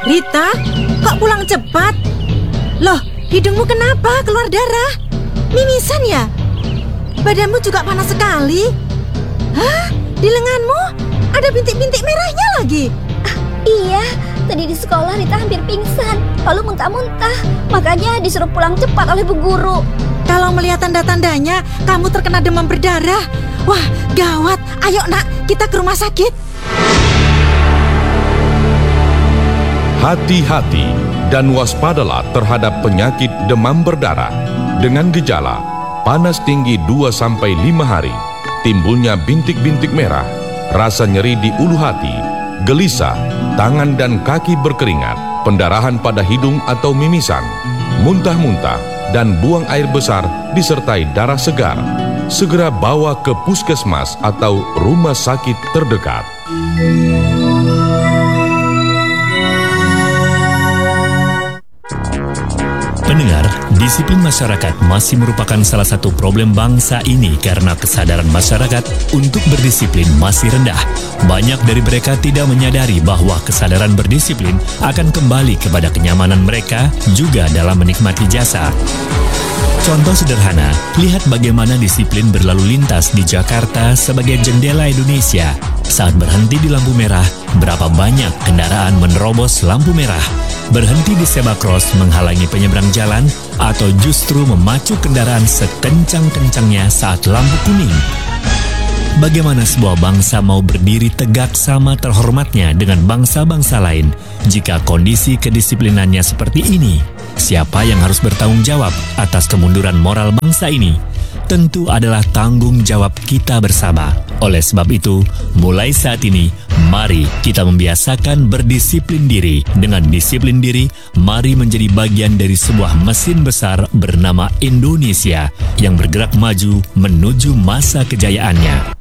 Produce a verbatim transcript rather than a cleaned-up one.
Rita, kok pulang cepat? Loh, hidungmu kenapa keluar darah? Mimisan ya? Badanmu juga panas sekali. Hah? Di lenganmu ada bintik-bintik merahnya lagi. Ah, iya, tadi di sekolah Rita hampir pingsan, lalu muntah-muntah. Makanya disuruh pulang cepat oleh Bu Guru. Kalau melihat tanda-tandanya, kamu terkena demam berdarah. Wah, gawat. Ayo nak, kita ke rumah sakit. Hati-hati dan waspadalah terhadap penyakit demam berdarah. Dengan gejala, panas tinggi dua sampai lima hari, timbulnya bintik-bintik merah, rasa nyeri di ulu hati, gelisah, tangan dan kaki berkeringat, pendarahan pada hidung atau mimisan, muntah-muntah, dan buang air besar disertai darah segar. Segera bawa ke puskesmas atau rumah sakit terdekat. Pendengar, disiplin masyarakat masih merupakan salah satu problem bangsa ini karena kesadaran masyarakat untuk berdisiplin masih rendah. Banyak dari mereka tidak menyadari bahwa kesadaran berdisiplin akan kembali kepada kenyamanan mereka juga dalam menikmati jasa. Contoh sederhana, lihat bagaimana disiplin berlalu lintas di Jakarta sebagai jendela Indonesia. Saat berhenti di lampu merah, berapa banyak kendaraan menerobos lampu merah? Berhenti di zebra cross menghalangi penyeberang jalan, atau justru memacu kendaraan sekencang-kencangnya saat lampu kuning? Bagaimana sebuah bangsa mau berdiri tegak sama terhormatnya dengan bangsa-bangsa lain jika kondisi kedisiplinannya seperti ini? Siapa yang harus bertanggung jawab atas kemunduran moral bangsa ini? Tentu adalah tanggung jawab kita bersama. Oleh sebab itu, mulai saat ini, mari kita membiasakan berdisiplin diri. Dengan disiplin diri, mari menjadi bagian dari sebuah mesin besar bernama Indonesia yang bergerak maju menuju masa kejayaannya.